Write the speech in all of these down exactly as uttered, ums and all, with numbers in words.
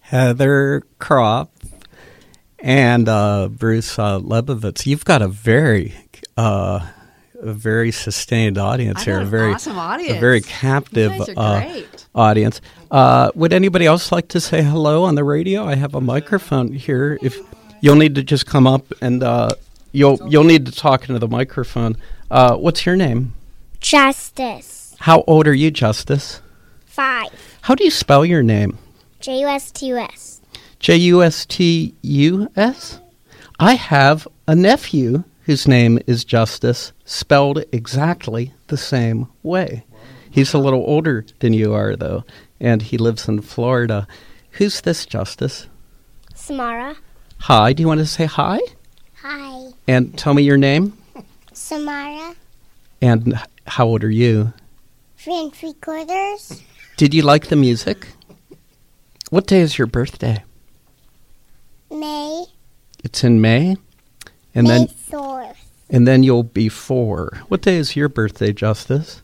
Heather Kropp and uh, Bruce uh, Lebovitz. You've got a very, uh, a very sustained audience I here. got A an very, awesome audience. a very captive You guys are uh, great. audience. Uh, would anybody else like to say hello on the radio? I have a microphone here. If you'll need to just come up and uh, you'll you'll need to talk into the microphone. Uh, what's your name? Justice. How old are you, Justice? Five. How do you spell your name? J U S T U S. J U S T U S? I have a nephew whose name is Justice, spelled exactly the same way. He's a little older than you are, though, and he lives in Florida. Who's this, Justice? Samara. Hi. Do you want to say hi? Hi. And tell me your name? Samara. And h- how old are you? Three and three quarters. Did you like the music? What day is your birthday? May. It's in May? And May then fourth. and then you'll be four. What day is your birthday, Justice?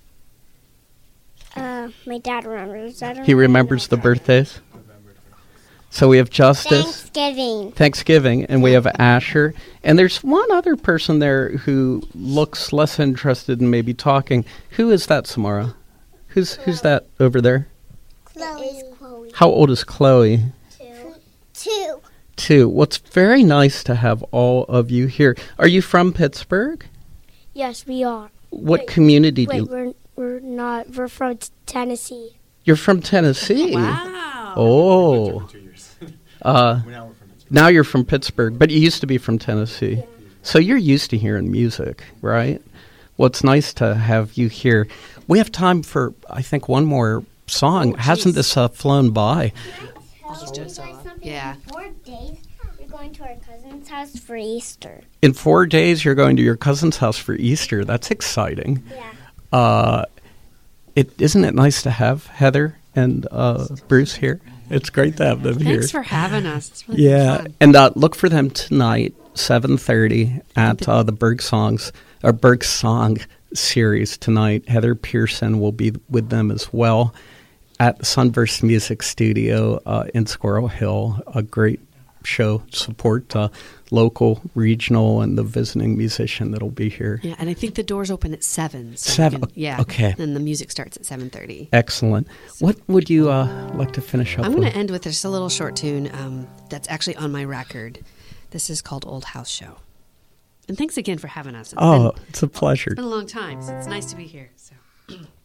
Uh, my dad remembers. I don't He remembers the birthdays? So we have Justice, Thanksgiving. Thanksgiving, and we have Asher. And there's one other person there who looks less interested in maybe talking. Who is that, Samara? Who's who's that over there? Chloe. Chloe. How old is Chloe? Two. Two. Two. Well, it's very nice to have all of you here. Are you from Pittsburgh? Yes, we are. What Wait, community do Wait, you... we're we're not. We're from t- Tennessee. You're from Tennessee. Wow. Oh. Uh, now you're from Pittsburgh, but you used to be from Tennessee. Yeah. So you're used to hearing music, right? Well, it's nice to have you here. We have time for, I think, one more song. Oh, Hasn't geez. this uh, flown by? Just do a solo. Yeah. In four days, we're going to our cousin's house for Easter. In four days, you're going to your cousin's house for Easter. That's exciting. Yeah. Uh, it isn't it nice to have Heather and uh, Bruce here? It's great to have them here. Thanks for having us. It's really Yeah, fun. and uh, look for them tonight, seven thirty at uh, the Berg Songs or Berg Song series tonight. Heather Pearson will be with them as well at Sunburst Music Studio uh, in Squirrel Hill. A great show, support uh, local, regional, and the visiting musician that'll be here. Yeah, and I think the doors open at seven. So we Seven, can- yeah. okay. And the music starts at seven thirty. Excellent. What would you uh, like to finish up I'm with? going to end with just a little short tune um, that's actually on my record. This is called Old House Show. And thanks again for having us. It's Oh, been, it's a pleasure. it's been a long time, so it's nice to be here. So.